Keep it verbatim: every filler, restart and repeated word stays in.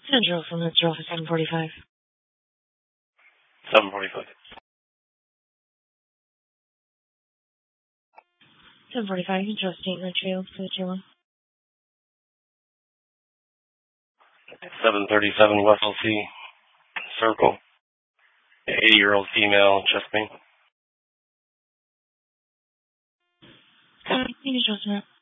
Central from Mister Office seven forty-five. seven forty-five. seven forty-five, you can trust State in the trail for the Chilla. seven thirty-seven West L C Circle. eighty-year-old female, just me. Uh, you can trust me.